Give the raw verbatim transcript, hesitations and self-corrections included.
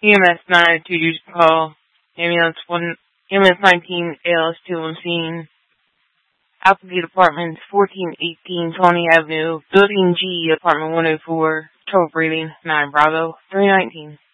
E M S nine two due to call. Ambulance one, E M S nineteen, A L S two on scene. Applegate Apartments, fourteen eighteen Tawny Avenue, Building G, Apartment one oh four, twelve rating, nine Bravo, three nineteen.